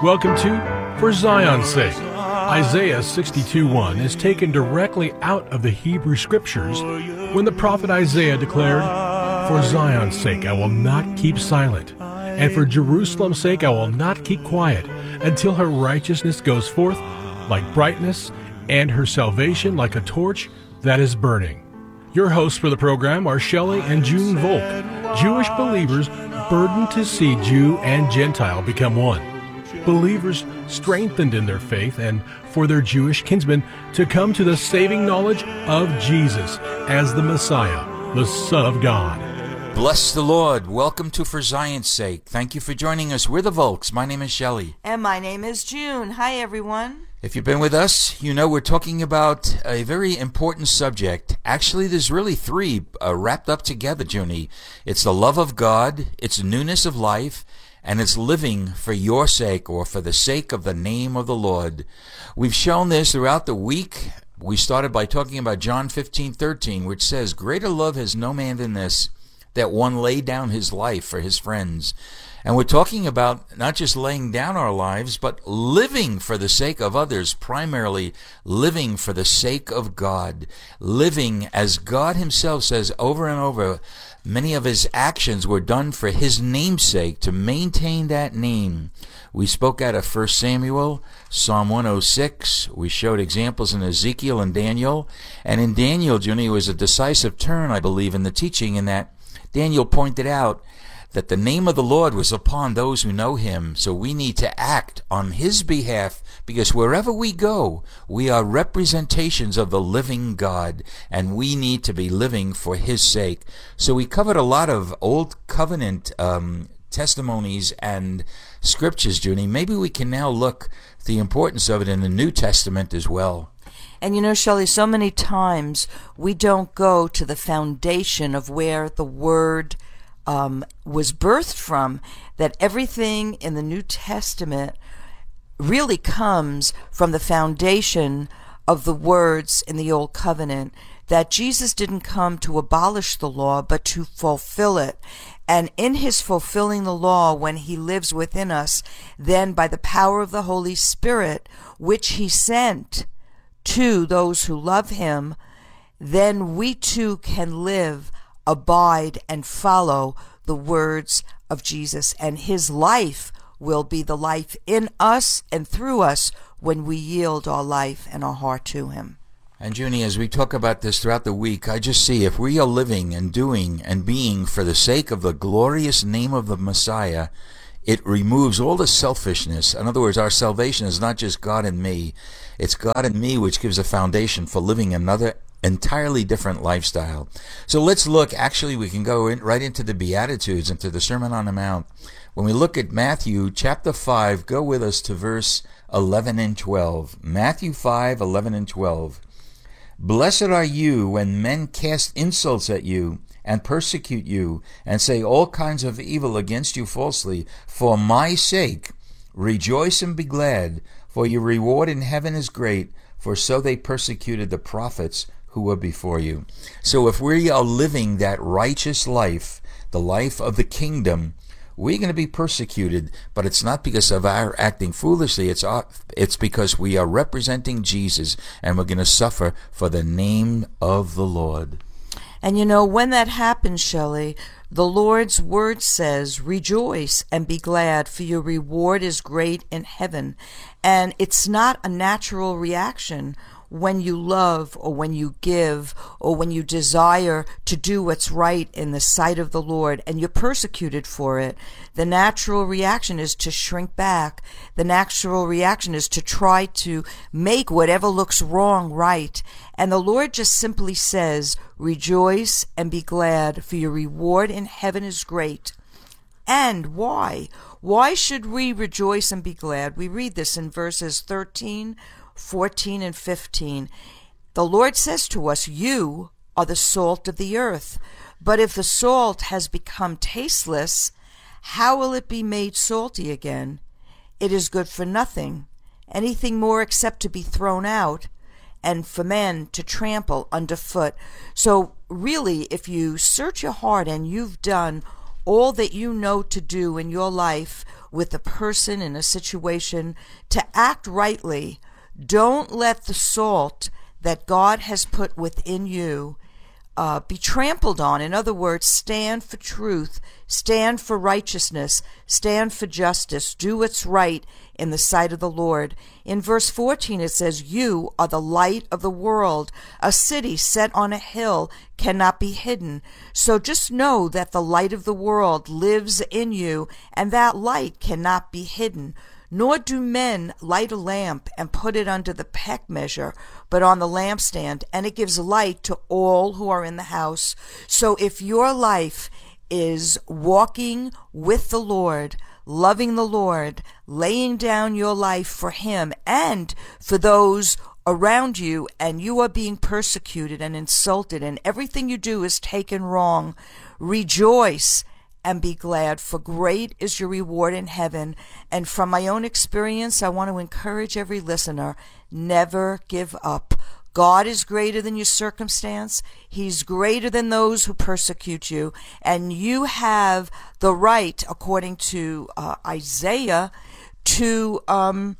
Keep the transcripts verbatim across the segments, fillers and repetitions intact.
Welcome to For Zion's Sake. Isaiah sixty-two one is taken directly out of the Hebrew Scriptures when the prophet Isaiah declared, "For Zion's sake I will not keep silent, and for Jerusalem's sake I will not keep quiet, until her righteousness goes forth like brightness, and her salvation like a torch that is burning." Your hosts for the program are Shelley and June Volk, Jewish believers burdened to see Jew and Gentile become one. Believers strengthened in their faith and for their Jewish kinsmen to come to the saving knowledge of Jesus as the Messiah, the Son of God. Bless the Lord. Welcome to For Zion's Sake. Thank you for joining us. We're the Volks. My name is Shelley. And my name is June. Hi, everyone. If you've been with us, you know we're talking about a very important subject. Actually, there's really three uh, wrapped up together, Junie. It's the love of God, it's newness of life, and it's living for your sake or for the sake of the name of the Lord. We've shown this throughout the week. We started by talking about John fifteen thirteen, which says, "Greater love has no man than this, that one lay down his life for his friends." And we're talking about not just laying down our lives, but living for the sake of others, primarily living for the sake of God. Living as God himself says over and over, many of his actions were done for his name's sake, to maintain that name. We spoke out of First Samuel, Psalm one oh six. We showed examples in Ezekiel and Daniel. And in Daniel, Junie, was a decisive turn, I believe, in the teaching, in that Daniel pointed out that the name of the Lord was upon those who know him. So we need to act on his behalf, because wherever we go, we are representations of the living God, and we need to be living for his sake. So we covered a lot of Old Covenant um, testimonies and scriptures, Junie. Maybe we can now look at the importance of it in the New Testament as well. And you know, Shelley, so many times we don't go to the foundation of where the Word um, was birthed from, that everything in the New Testament really comes from the foundation of the words in the Old Covenant, that Jesus didn't come to abolish the law, but to fulfill it. And in his fulfilling the law, when he lives within us, then by the power of the Holy Spirit, which he sent to those who love him, then we too can live, abide, and follow the words of Jesus. And his life will be the life in us and through us when we yield our life and our heart to him. And Junie, as we talk about this throughout the week, I just see if we are living and doing and being for the sake of the glorious name of the Messiah, it removes all the selfishness. In other words, our salvation is not just God and me. It's God and me, which gives a foundation for living another entirely different lifestyle. So let's look. Actually, we can go in, right into the Beatitudes, into the Sermon on the Mount. When we look at Matthew chapter five, go with us to verse eleven and twelve. Matthew five, eleven and twelve. "Blessed are you when men cast insults at you and persecute you and say all kinds of evil against you falsely. For my sake, rejoice and be glad, for your reward in heaven is great, for so they persecuted the prophets who were before you." So if we are living that righteous life, the life of the kingdom, we're going to be persecuted, but it's not because of our acting foolishly. It's our, it's because we are representing Jesus, and we're going to suffer for the name of the Lord. And you know, when that happens, Shelley, the Lord's word says, "Rejoice and be glad, for your reward is great in heaven." And it's not a natural reaction when you love or when you give or when you desire to do what's right in the sight of the Lord and you're persecuted for it. The natural reaction is to shrink back. The natural reaction is to try to make whatever looks wrong right. And the Lord just simply says, "Rejoice and be glad, for your reward in heaven is great." And why? Why should we rejoice and be glad? We read this in verses thirteen, fourteen, and fifteen. The Lord says to us, "You are the salt of the earth. But if the salt has become tasteless, how will it be made salty again? It is good for nothing, anything more except to be thrown out, and for men to trample underfoot." So really, if you search your heart and you've done all that you know to do in your life with a person in a situation, to act rightly. Don't let the salt that God has put within you uh, be trampled on. In other words, stand for truth, stand for righteousness, stand for justice, do what's right in the sight of the Lord. In verse fourteen it says, you are the light of the world. A city set on a hill cannot be hidden. So just know that the light of the world lives in you, and that light cannot be hidden. Nor do men light a lamp and put it under the peck measure, but on the lampstand, and it gives light to all who are in the house. So if your life is walking with the Lord, loving the Lord, laying down your life for Him and for those around you, and you are being persecuted and insulted, and everything you do is taken wrong, rejoice and be glad, for great is your reward in heaven. And from my own experience, I want to encourage every listener, never give up. God is greater than your circumstance. He's greater than those who persecute you. And you have the right, according to uh, Isaiah, to um,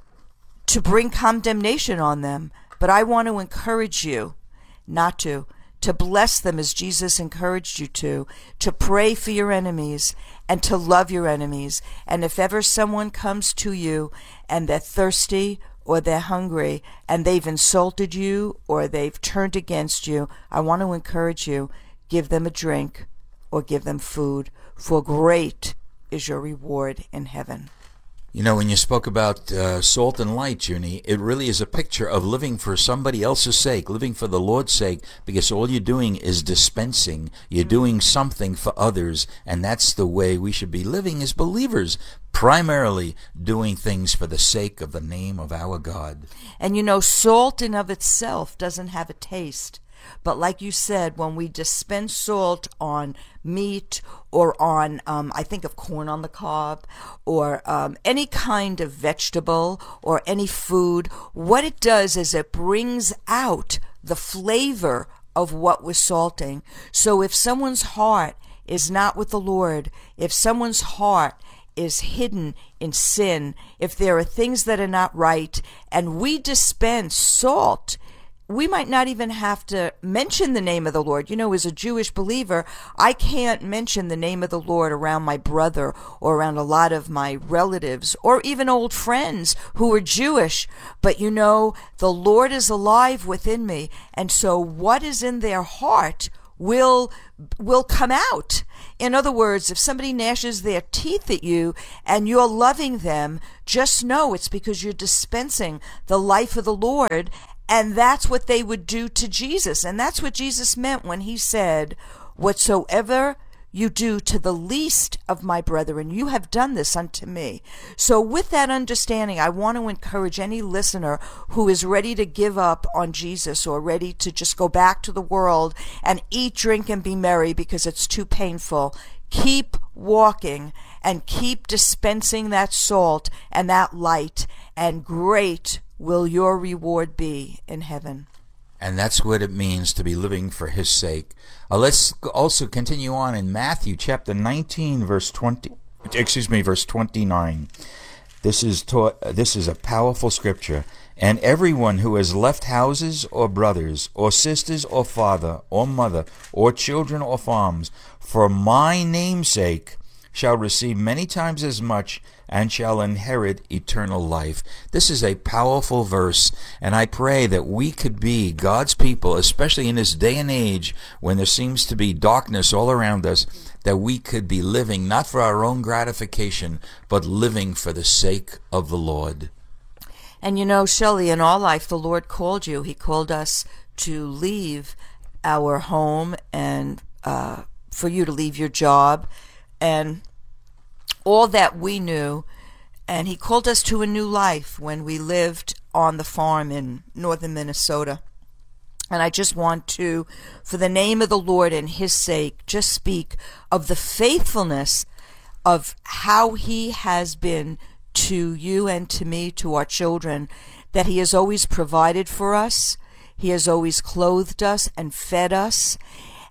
to bring condemnation on them. But I want to encourage you not to. To bless them as Jesus encouraged you to, to pray for your enemies and to love your enemies. And if ever someone comes to you and they're thirsty or they're hungry and they've insulted you or they've turned against you, I want to encourage you, give them a drink or give them food, for great is your reward in heaven. You know, when you spoke about uh, salt and light, Junie, it really is a picture of living for somebody else's sake, living for the Lord's sake, because all you're doing is dispensing. You're doing something for others, and that's the way we should be living as believers, primarily doing things for the sake of the name of our God. And you know, salt in of itself doesn't have a taste. But like you said, when we dispense salt on meat or on, um, I think of corn on the cob, or um, any kind of vegetable or any food, what it does is it brings out the flavor of what we're salting. So if someone's heart is not with the Lord, if someone's heart is hidden in sin, if there are things that are not right, and we dispense salt, we might not even have to mention the name of the Lord. You know, as a Jewish believer, I can't mention the name of the Lord around my brother or around a lot of my relatives or even old friends who are Jewish. But you know, the Lord is alive within me. And so what is in their heart will will come out. In other words, if somebody gnashes their teeth at you and you're loving them, just know it's because you're dispensing the life of the Lord. And that's what they would do to Jesus. And that's what Jesus meant when he said, whatsoever you do to the least of my brethren, you have done this unto me. So with that understanding, I want to encourage any listener who is ready to give up on Jesus or ready to just go back to the world and eat, drink, and be merry because it's too painful. Keep walking and keep dispensing that salt and that light, and great will your reward be in heaven. And that's what it means to be living for his sake. Uh, let's also continue on in Matthew chapter nineteen, verse twenty. Excuse me, verse twenty-nine. This is taught. This is a powerful scripture. And everyone who has left houses or brothers or sisters or father or mother or children or farms for my name's sake shall receive many times as much and shall inherit eternal life. This is a powerful verse, and I pray that we could be God's people, especially in this day and age when there seems to be darkness all around us, that we could be living not for our own gratification, but living for the sake of the Lord. And you know, Shelley, in all life, the Lord called you. He called us to leave our home and uh, for you to leave your job and all that we knew, and he called us to a new life when we lived on the farm in northern Minnesota. And I just want to, for the name of the Lord and his sake, just speak of the faithfulness of how he has been to you and to me, to our children, that he has always provided for us, he has always clothed us and fed us,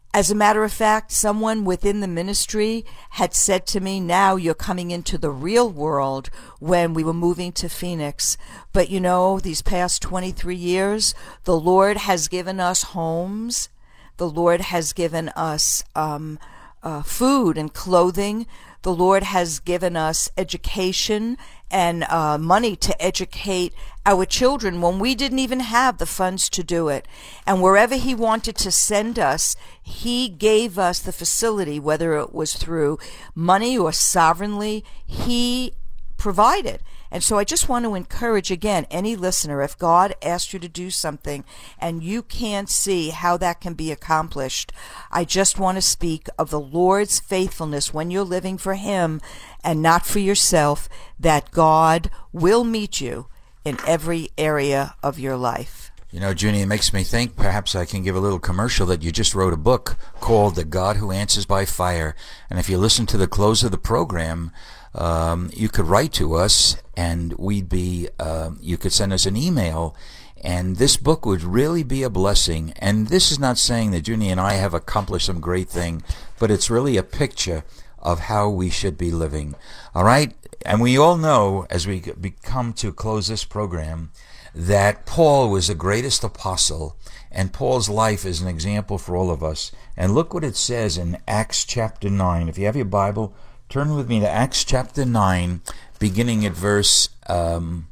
As a matter of fact, someone within the ministry had said to me, now you're coming into the real world, when we were moving to Phoenix. But you know, these past twenty-three years, the Lord has given us homes. The Lord has given us um, uh, food and clothing. The Lord has given us education and uh, money to educate our children when we didn't even have the funds to do it. And wherever He wanted to send us, He gave us the facility, whether it was through money or sovereignly, He provided. And so I just want to encourage, again, any listener, if God asked you to do something and you can't see how that can be accomplished, I just want to speak of the Lord's faithfulness when you're living for Him and not for yourself, that God will meet you in every area of your life. You know, Junie, it makes me think perhaps I can give a little commercial that you just wrote a book called The God Who Answers by Fire. And if you listen to the close of the program, um, you could write to us and we'd be, uh, you could send us an email, and this book would really be a blessing. And this is not saying that Junie and I have accomplished some great thing, but it's really a picture of how we should be living. All right? And we all know, as we come to close this program, that Paul was the greatest apostle, and Paul's life is an example for all of us. And look what it says in Acts chapter nine. If you have your Bible, turn with me to Acts chapter nine, beginning at verse, um,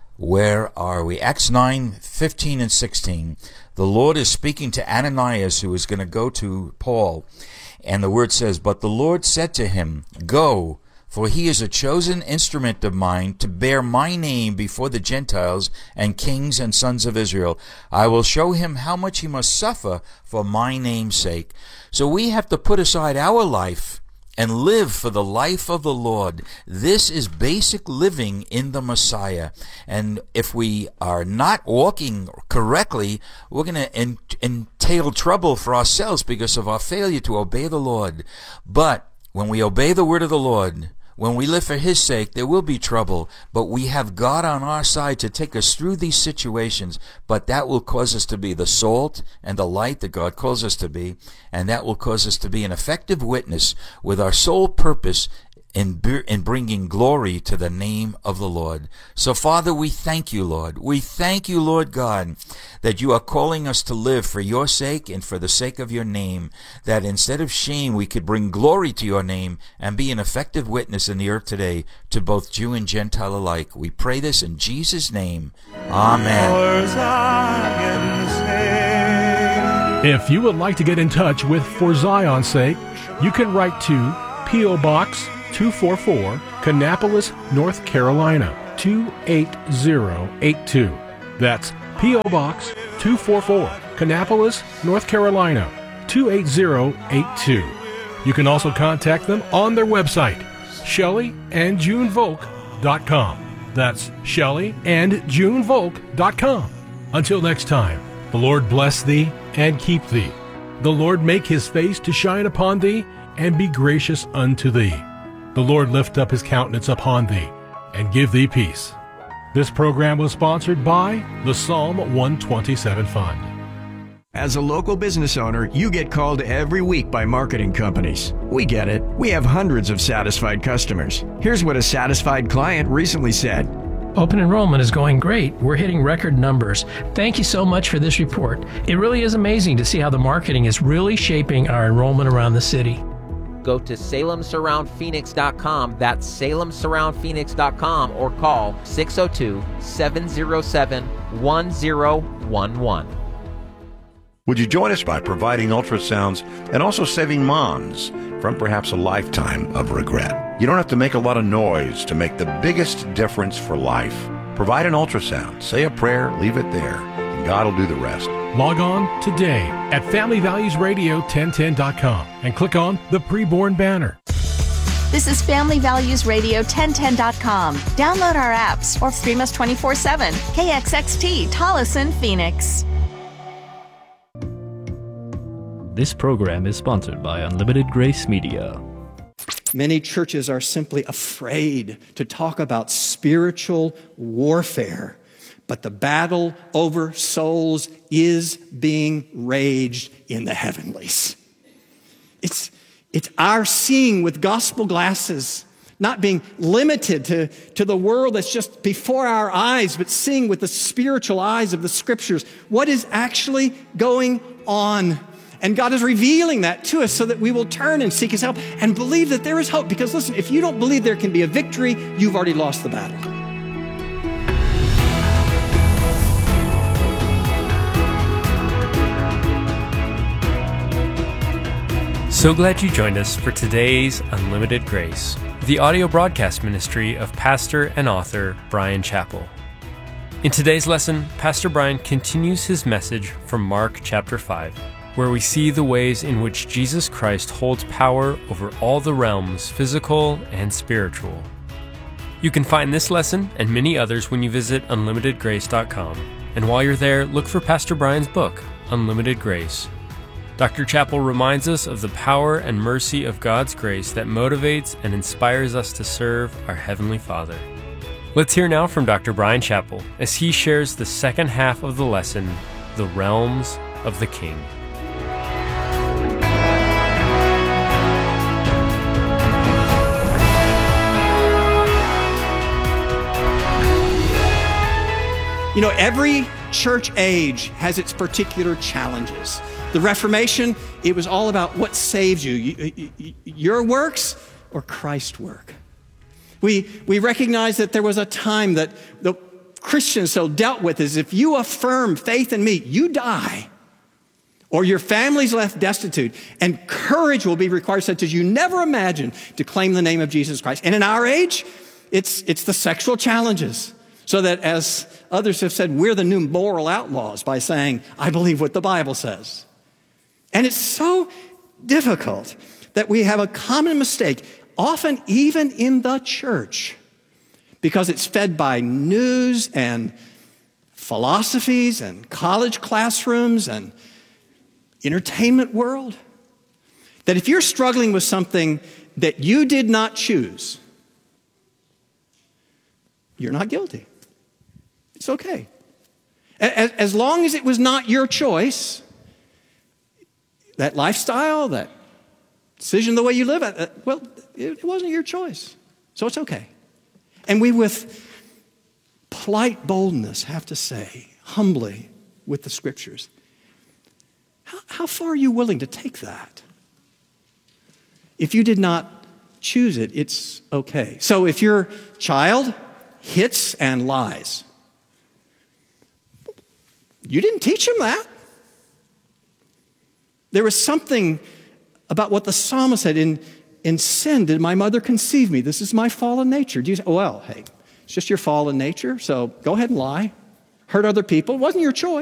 where are we? Acts nine, fifteen and sixteen. The Lord is speaking to Ananias, who is going to go to Paul. And the word says, "But the Lord said to him, Go, for he is a chosen instrument of mine to bear my name before the Gentiles and kings and sons of Israel. I will show him how much he must suffer for my name's sake." So we have to put aside our life and live for the life of the Lord. This is basic living in the Messiah. And if we are not walking correctly, we're going to en- entail trouble for ourselves because of our failure to obey the Lord. But when we obey the word of the Lord, when we live for His sake, there will be trouble, but we have God on our side to take us through these situations. But that will cause us to be the salt and the light that God calls us to be, and that will cause us to be an effective witness with our sole purpose in, in bringing glory to the name of the Lord. So, Father, we thank you, Lord. We thank you, Lord God, that you are calling us to live for your sake and for the sake of your name, that instead of shame, we could bring glory to your name and be an effective witness in the earth today to both Jew and Gentile alike. We pray this in Jesus' name. Amen. If you would like to get in touch with For Zion's Sake, you can write to P O. Box two forty-four, Kannapolis, North Carolina, two eight zero eight two. That's P O. Box two forty-four, Kannapolis, North Carolina, two eight zero eight two. You can also contact them on their website, Shelley and June Volk dot com. That's Shelley and June Volk dot com. Until next time, the Lord bless thee and keep thee. The Lord make his face to shine upon thee and be gracious unto thee. The Lord lift up his countenance upon thee and give thee peace. This program was sponsored by the Psalm one twenty-seven Fund. As a local business owner, you get called every week by marketing companies. We get it. We have hundreds of satisfied customers. Here's what a satisfied client recently said. Open enrollment is going great. We're hitting record numbers. Thank you so much for this report. It really is amazing to see how the marketing is really shaping our enrollment around the city. Go to Salem Surround Phoenix dot com. That's Salem Surround Phoenix dot com, or call six oh two, seven oh seven, one oh one one. Would you join us by providing ultrasounds and also saving moms from perhaps a lifetime of regret? You don't have to make a lot of noise to make the biggest difference for life. Provide an ultrasound, say a prayer, leave it there, and God will do the rest. Log on today at family values radio ten ten dot com and click on the preborn banner. This is family values radio ten ten dot com. Download our apps or stream us twenty-four seven. K X X T, Tolleson, Phoenix. This program is sponsored by Unlimited Grace Media. Many churches are simply afraid to talk about spiritual warfare, but the battle over souls is being waged in the heavenlies. It's, it's our seeing with gospel glasses, not being limited to, to the world that's just before our eyes, but seeing with the spiritual eyes of the Scriptures what is actually going on. And God is revealing that to us so that we will turn and seek His help and believe that there is hope. Because listen, if you don't believe there can be a victory, you've already lost the battle. So glad you joined us for today's Unlimited Grace, the audio broadcast ministry of pastor and author Bryan Chapell. In today's lesson, Pastor Bryan continues his message from Mark chapter five, where we see the ways in which Jesus Christ holds power over all the realms, physical and spiritual. You can find this lesson and many others when you visit unlimited grace dot com. And while you're there, look for Pastor Bryan's book, Unlimited Grace. Doctor Chapell reminds us of the power and mercy of God's grace that motivates and inspires us to serve our Heavenly Father. Let's hear now from Doctor Bryan Chapell as he shares the second half of the lesson, The Realms of the King. You know, every church age has its particular challenges. The Reformation, it was all about what saves you, you, you your works or Christ's work. We, we recognize that there was a time that the Christians so dealt with is if you affirm faith in me, you die, or your family's left destitute, and courage will be required such as you never imagined to claim the name of Jesus Christ. And in our age, it's, it's the sexual challenges. So that, as others have said, we're the new moral outlaws by saying, I believe what the Bible says. And it's so difficult that we have a common mistake, often even in the church, because it's fed by news and philosophies and college classrooms and entertainment world, that if you're struggling with something that you did not choose, you're not guilty. It's okay. As, as long as it was not your choice, that lifestyle, that decision, the way you live, uh, well, it, it wasn't your choice. So it's okay. And we, with polite boldness, have to say, humbly, with the Scriptures, how, how far are you willing to take that? If you did not choose it, it's okay. So if your child hits and lies, you didn't teach him that. There was something about what the psalmist said, in, in sin did my mother conceive me. This is my fallen nature. Do you say, oh, well, hey, it's just your fallen nature, so go ahead and lie. Hurt other people. It wasn't your choice.